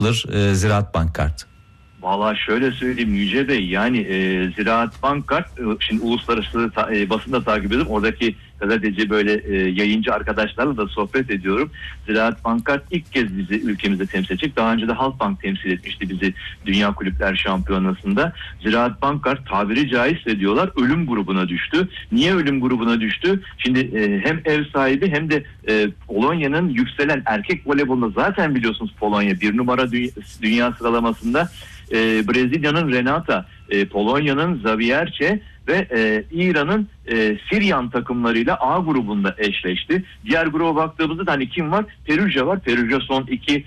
Ziraat Bankart? Valla şöyle söyleyeyim Yüce Bey, yani Ziraat Bankart, şimdi uluslararası basında takip ediyorum. Oradaki gazeteci böyle yayıncı arkadaşlarla da sohbet ediyorum. Ziraat Bankart ilk kez bizi ülkemizde temsil edecek. Daha önce de Halkbank temsil etmişti bizi Dünya Kulüpler Şampiyonası'nda. Ziraat Bankart tabiri caizse diyorlar ölüm grubuna düştü. Niye ölüm grubuna düştü? Şimdi hem ev sahibi hem de Polonya'nın yükselen erkek voleybolunda, zaten biliyorsunuz Polonya bir numara dünya sıralamasında. Brezilya'nın Renata, Polonya'nın Zawiercie ve İran'ın Siryan takımlarıyla A grubunda eşleşti. Diğer gruba baktığımızda da hani kim var? Perugia var. Perugia son 2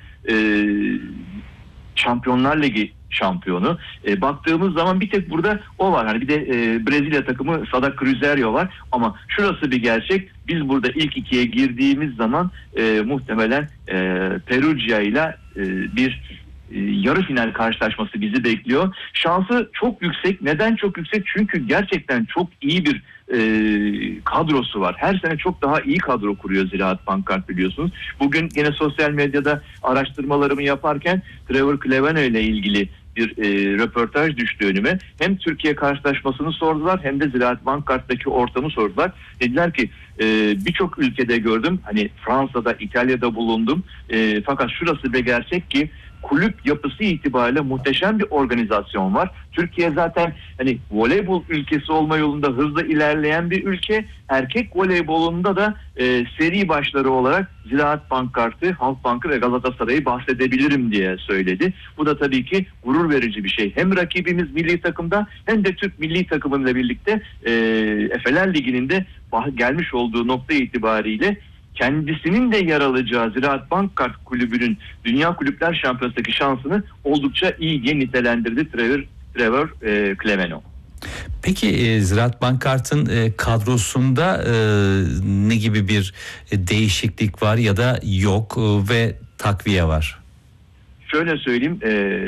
Şampiyonlar Ligi şampiyonu. Baktığımız zaman bir tek burada o var. Hani bir de Brezilya takımı Sada Cruzeiro var. Ama şurası bir gerçek. Biz burada ilk 2'ye girdiğimiz zaman muhtemelen Perugia ile bir yarı final karşılaşması bizi bekliyor. Şansı çok yüksek. Neden çok yüksek? Çünkü gerçekten çok iyi bir kadrosu var. Her sene çok daha iyi kadro kuruyor Ziraat Bankart, biliyorsunuz. Bugün yine sosyal medyada araştırmalarımı yaparken Trevor Cleveno ile ilgili bir röportaj düştü önüme. Hem Türkiye karşılaşmasını sordular hem de Ziraat Bankart'taki ortamı sordular. Dediler ki birçok ülkede gördüm. Hani Fransa'da, İtalya'da bulundum. Fakat şurası bir gerçek ki kulüp yapısı itibariyle muhteşem bir organizasyon var. Türkiye zaten hani voleybol ülkesi olma yolunda hızla ilerleyen bir ülke. Erkek voleybolunda da seri başları olarak Ziraat Bankart'ı, Halkbank'ı ve Galatasaray'ı bahsedebilirim diye söyledi. Bu da tabii ki gurur verici bir şey. Hem rakibimiz milli takımda hem de Türk milli takımıyla birlikte Efeler Ligi'nin de gelmiş olduğu nokta itibariyle kendisinin de yer alacağı Ziraat Bankart Kulübü'nün Dünya Kulüpler Şampiyonası'ndaki şansını oldukça iyi diye nitelendirdi Trevor Cleveno. Peki Ziraat Bankart'ın kadrosunda ne gibi bir değişiklik var ya da yok ve takviye var? Şöyle söyleyeyim,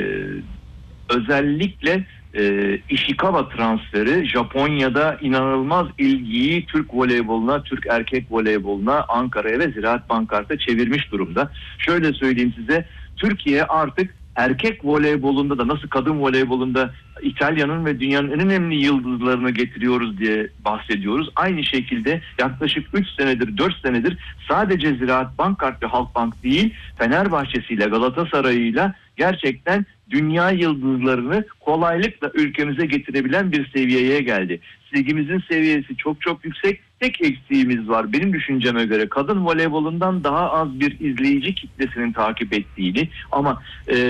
özellikle Ishikawa transferi Japonya'da inanılmaz ilgiyi Türk voleyboluna, Türk erkek voleyboluna, Ankara'ya ve Ziraat Bankart'a çevirmiş durumda. Şöyle söyleyeyim size, Türkiye artık erkek voleybolunda da nasıl kadın voleybolunda İtalya'nın ve dünyanın en önemli yıldızlarını getiriyoruz diye bahsediyoruz. Aynı şekilde yaklaşık 3 senedir, 4 senedir sadece Ziraat Bankart ve Halkbank değil, Fenerbahçe'siyle, Galatasaray'ıyla gerçekten dünya yıldızlarını kolaylıkla ülkemize getirebilen bir seviyeye geldi. Ligimizin seviyesi çok çok yüksek. Tek eksiğimiz var benim düşünceme göre. Kadın voleybolundan daha az bir izleyici kitlesinin takip ettiğini ama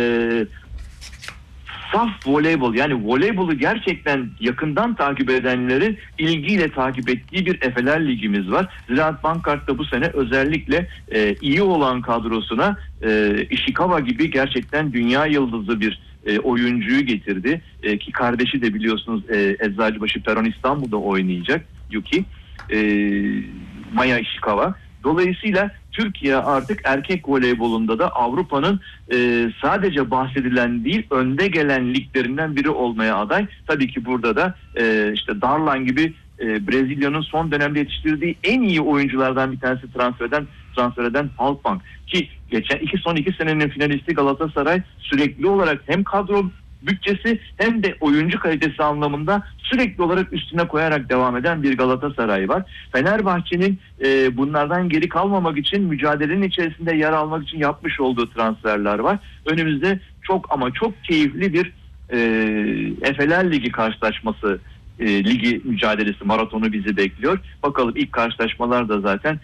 saf voleybol, yani voleybolu gerçekten yakından takip edenlerin ilgiyle takip ettiği bir Efeler Ligimiz var. Ziraat Bankart'ta bu sene özellikle iyi olan kadrosuna Ishikawa gibi gerçekten dünya yıldızı bir oyuncuyu getirdi. Ki kardeşi de biliyorsunuz Eczacıbaşı Peron İstanbul'da oynayacak Yuki. Maya Ishikawa. Dolayısıyla Türkiye artık erkek voleybolunda da Avrupa'nın sadece bahsedilen değil, önde gelen liglerinden biri olmaya aday. Tabii ki burada da işte Darlan gibi Brezilya'nın son dönemde yetiştirdiği en iyi oyunculardan bir tanesi transfer eden Halkbank. Ki son iki senenin finalisti Galatasaray sürekli olarak hem kadro bütçesi hem de oyuncu kalitesi anlamında sürekli olarak üstüne koyarak devam eden bir Galatasaray var. Fenerbahçe'nin bunlardan geri kalmamak için, mücadelenin içerisinde yer almak için yapmış olduğu transferler var. Önümüzde çok ama çok keyifli bir Efeler Ligi karşılaşması, ligi mücadelesi, maratonu bizi bekliyor. Bakalım, ilk karşılaşmalar da zaten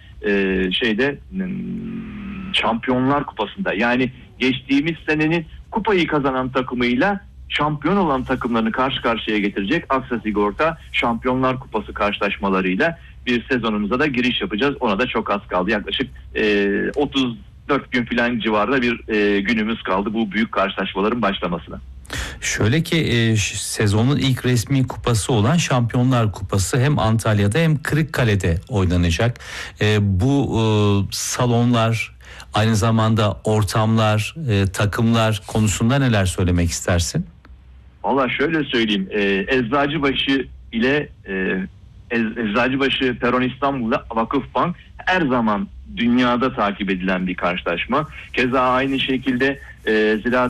Şampiyonlar Kupası'nda, yani geçtiğimiz senenin kupayı kazanan takımıyla şampiyon olan takımlarını karşı karşıya getirecek Aksa Sigorta Şampiyonlar Kupası karşılaşmalarıyla bir sezonumuza da giriş yapacağız. Ona da çok az kaldı. Yaklaşık 34 gün falan civarında bir günümüz kaldı bu büyük karşılaşmaların başlamasına. Şöyle ki sezonun ilk resmi kupası olan Şampiyonlar Kupası hem Antalya'da hem Kırıkkale'de oynanacak. Bu salonlar, aynı zamanda ortamlar, takımlar konusunda neler söylemek istersin? Valla şöyle söyleyeyim. Eczacıbaşı ile Eczacıbaşı Peron İstanbul'da Vakıfbank her zaman dünyada takip edilen bir karşılaşma. Keza aynı şekilde Ziraat